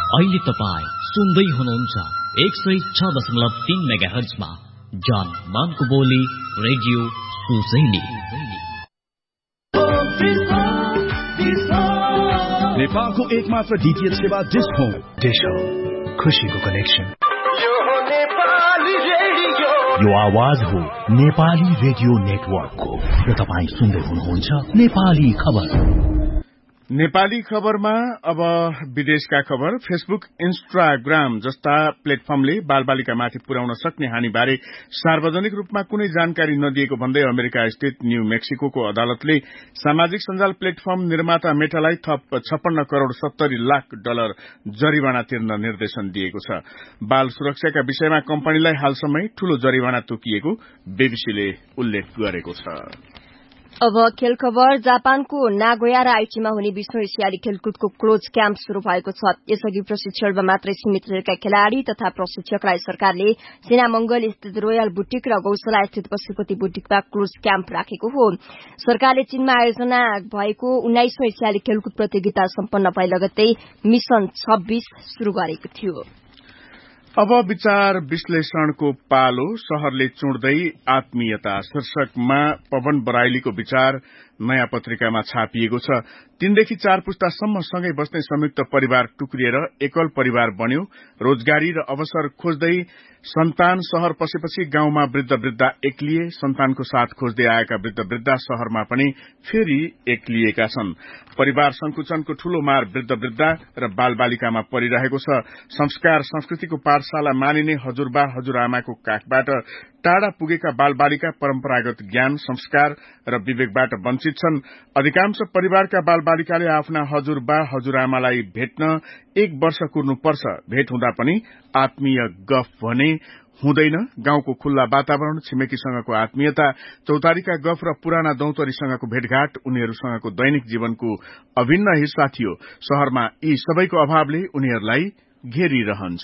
अहिले तपाईँ सुन्दै हुनुहुन्छ 106.3 मेगाहर्जमा जान मानको बोली रेडियो सुसैली। नेपालको एकमात्र डीटीएच सेवा डिश होम। डिश होम, खुशीको कनेक्सन। यो आवाज हो नेपाली रेडियो नेटवर्कको र तपाईँ सुन्दै हुनुहुन्छ नेपाली खबर। नेपाली खबरमा अब विदेशका खबर। फेसबुक, इन्स्टाग्राम जस्ता प्लेटफर्मले बालबालिकामाथि पुर्याउन सक्ने हानिबारे सार्वजनिक रूपमा कुनै जानकारी नदिएको भन्दै अमेरिका स्थित न्यू मेक्सिको अदालतले सामाजिक सञ्जाल प्लेटफर्म निर्माता मेटालाई थप 56 करोड़ 70 लाख डलर जरिवाना तिर्न निर्देशन दिएको छ। बाल सुरक्षाका विषयमा कम्पनीलाई हालसम्मै ठूलो जरिवाना तोकिएको बीबीसीले उल्लेख गरेको छ। अब खेल खबर। जापानको नागोया र आइचीमा हुने विश्व एसियाली खेलकुदको क्लोज क्याम्प शुरू भएको छ। यसअघि प्रशिक्षणमा मात्रै सीमित रहेका खेलाड़ी तथा प्रशिक्षकलाई सरकारले सेनामंगल स्थित रोयल बुटिक र गौशाला स्थित पशुपति बुटिकमा क्लोज क्याम्प राखेको हो। सरकारले चीनमा आयोजना भएको 19औं एसियाली खेलकुद प्रतियोगिता सम्पन्न भए लगत्तै मिशन 26 शुरू गरेको थियो। अब विचार विश्लेषणको पालो। शहरले चुड्दै आत्मीयता शीर्षकमा पवन बराइलीको विचार नयाँ पत्रिकामा छापिएको छ। 3 देखि 4 पुस्तासम्म सँगै बस्ने संयुक्त परिवार टुक्रिएर एकल परिवार बन्यो। रोजगारी र अवसर खोज्दै सन्तान शहर पसेपछि गाउँमा वृद्ध वृद्धा एक्लिए। सन्तानको साथ खोज्दै आएका वृद्ध वृद्धा शहरमा पनि फेरि एक्लिएका छन्। परिवार संकुचनको ठूलो मार वृद्ध वृद्धा र बालबालिकामा परिरहेको छ। संस्कार संस्कृतिको पाठशाला मानिने हजुरबा हजुरआमाको काखबाट टाढा पुगेका बालबालिका परम्परागत ज्ञान, संस्कार र विवेकबाट वञ्चित छन्। अधिकांश परिवारका बालबालिकाले आफ्ना हजुरबा हजुरआमालाई भेट्न 1 वर्ष कुर्नुपर्छ। भेट हुँदा पनि आत्मीय गफ भने हुँदैन। गाउँको खुल्ला वातावरण, छिमेकीसँगको आत्मीयता, चौतारीका गफ र पुराना दौतरीसँगको भेटघाट उनीहरूसँगको दैनिक जीवनको अभिन्न हिस्सा थियो। शहरमा यी सबैको अभावले उनीहरूलाई घेरिरहन्छ।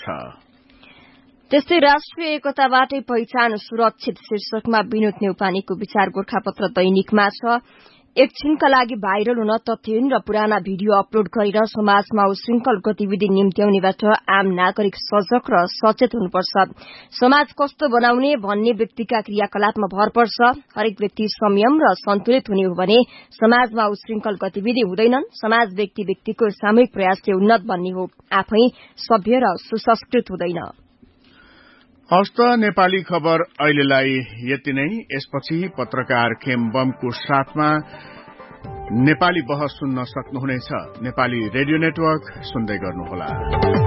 त्यस्तै राष्ट्रिय एकताबाटै पहिचान सुरक्षित शीर्षकमा विनोद न्यौपानेको विचार गोर्खापत्र दैनिकमा छ। एकछिनका लागि भाइरल हुन तथ्यहीन र पुराना भिडियो अपलोड गरेर समाजमा उशृंखल गतिविधि निम्त्याउनेबाट आम नागरिक सजग र सचेत हुनुपर्छ। समाज कस्तो बनाउने भन्ने व्यक्तिका क्रियाकलापमा भर पर्छ। हरेक व्यक्ति संयम र सन्तुलित हुने हो भने समाजमा उशृंखल गतिविधि हुँदैनन्। समाज व्यक्ति व्यक्तिको सामूहिक प्रयासले उन्नत बन्ने हो, आफै सभ्य र सुसंस्कृत हुँदैन। हस्त नेपाली खबर अहिलेलाई यति नै। यसपछि पत्रकार खेमबमको साथमा नेपाली बहस सुन्न सक्नुहुनेछ। नेपाली रेडियो नेटवर्क सुन्दै गर्नुहोला।